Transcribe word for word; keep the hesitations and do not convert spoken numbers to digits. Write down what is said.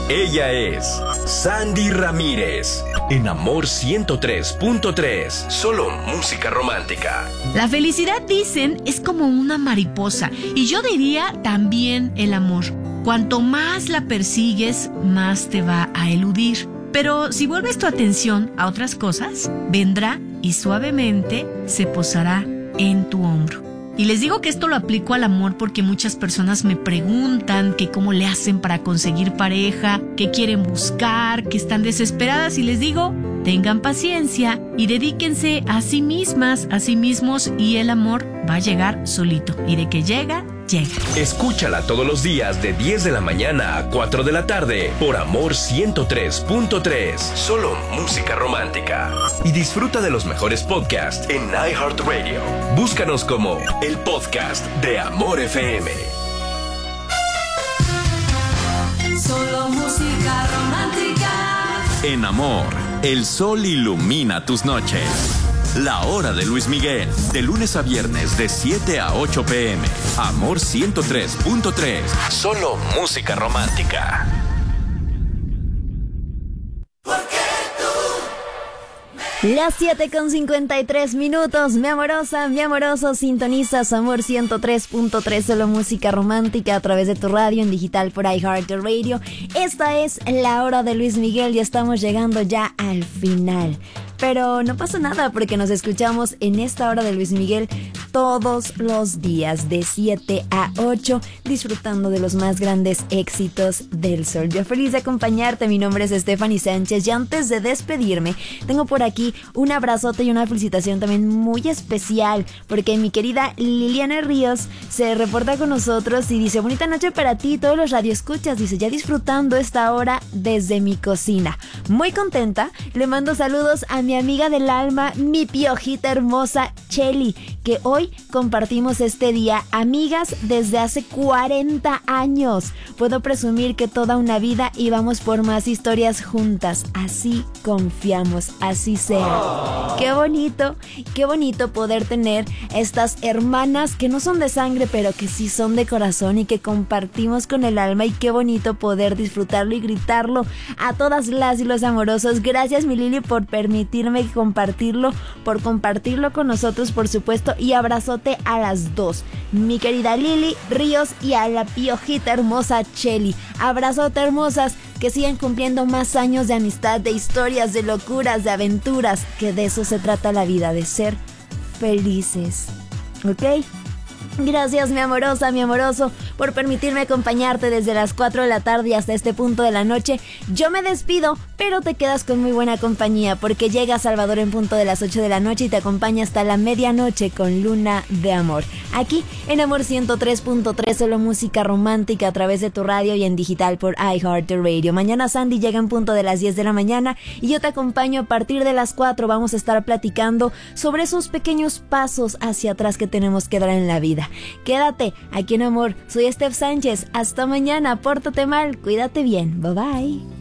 Ella es Sandy Ramírez. En Amor ciento tres punto tres. Solo música romántica. La felicidad, dicen, es como una mariposa. Y yo diría también el amor. Cuanto más la persigues, más te va a eludir. Pero si vuelves tu atención a otras cosas, vendrá y suavemente se posará en tu hombro. Y les digo que esto lo aplico al amor porque muchas personas me preguntan que cómo le hacen para conseguir pareja, que quieren buscar, que están desesperadas, y les digo, tengan paciencia y dedíquense a sí mismas, a sí mismos, y el amor va a llegar solito. Y de que llega, llega. Escúchala todos los días de diez de la mañana a cuatro de la tarde por Amor ciento tres punto tres. Solo música romántica. Y disfruta de los mejores podcasts en iHeartRadio. Búscanos como el podcast de Amor F M. Solo música romántica. En Amor, el sol ilumina tus noches. La hora de Luis Miguel, de lunes a viernes de siete a ocho pm. Amor ciento tres punto tres. Solo música romántica. Las siete con cincuenta y tres minutos, mi amorosa, mi amoroso, sintonizas Amor ciento tres punto tres, solo música romántica a través de tu radio en digital por iHeartRadio. Esta es la hora de Luis Miguel y estamos llegando ya al final. Pero no pasa nada porque nos escuchamos en esta hora de Luis Miguel todos los días de siete a ocho, disfrutando de los más grandes éxitos del sol. Yo feliz de acompañarte, mi nombre es Stephanie Sánchez y antes de despedirme tengo por aquí un abrazote y una felicitación también muy especial porque mi querida Liliana Ríos se reporta con nosotros y dice: bonita noche para ti, todos los radioescuchas, dice, ya disfrutando esta hora desde mi cocina. Muy contenta, le mando saludos a mi amiga del alma, mi piojita hermosa Cheli, que hoy compartimos este día, amigas desde hace cuarenta años. Puedo presumir que toda una vida íbamos por más historias juntas. Así confiamos, así sea. Qué bonito, qué bonito poder tener estas hermanas que no son de sangre, pero que sí son de corazón y que compartimos con el alma, y qué bonito poder disfrutarlo y gritarlo a todas las y los amorosos. Gracias, mi Lili, por permitirme compartirlo, por compartirlo con nosotros, por supuesto, y abrazote a las dos, mi querida Lili Ríos y a la piojita hermosa Cheli. Abrazote, hermosas, que sigan cumpliendo más años de amistad, de historias, de locuras, de aventuras, que de eso se trata la vida, de ser felices, ¿ok? Gracias, mi amorosa, mi amoroso, por permitirme acompañarte desde las cuatro de la tarde hasta este punto de la noche. Yo me despido, pero te quedas con muy buena compañía porque llega Salvador en punto de las ocho de la noche y te acompaña hasta la medianoche con Luna de Amor. Aquí en Amor ciento tres punto tres, solo música romántica a través de tu radio y en digital por iHeartRadio. Mañana Sandy llega en punto de las diez de la mañana y yo te acompaño a partir de las cuatro. Vamos a estar platicando sobre esos pequeños pasos hacia atrás que tenemos que dar en la vida. Quédate aquí en Amor. Soy Steph Sánchez. Hasta mañana. Pórtate mal. Cuídate bien. Bye bye.